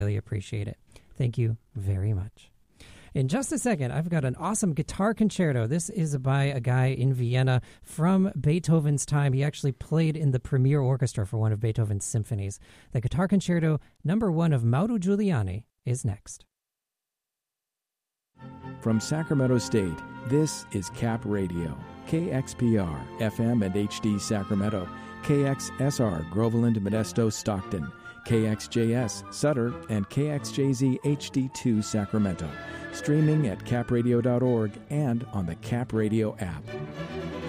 really appreciate it. Thank you very much. In just a second, I've got an awesome guitar concerto. This is by a guy in Vienna from Beethoven's time. He actually played in the premier orchestra for one of Beethoven's symphonies. The guitar concerto number 1 of Mauro Giuliani is next. From Sacramento State, this is Cap Radio, KXPR, FM and HD Sacramento, KXSR, Groveland, Modesto, Stockton, KXJS, Sutter, and KXJZ HD2 Sacramento. Streaming at capradio.org and on the Cap Radio app.